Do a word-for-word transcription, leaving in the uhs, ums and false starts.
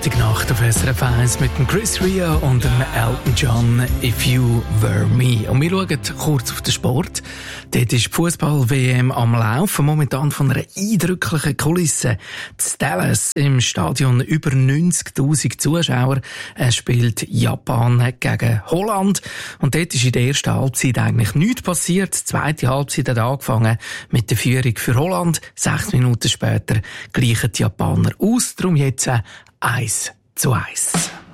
Freitagnacht auf S R F eins mit dem Chris Rea und dem Elton John «If You Were Me». Und wir schauen kurz auf den Sport. Dort ist die Fußball-W M am Laufen, momentan von einer eindrücklichen Kulisse. In Dallas im Stadion über neunzigtausend Zuschauer äh, spielt Japan gegen Holland. Und dort ist in der ersten Halbzeit eigentlich nichts passiert. Die zweite Halbzeit hat angefangen mit der Führung für Holland. Sechs Minuten später gleichen die Japaner aus. Darum jetzt eins zu eins.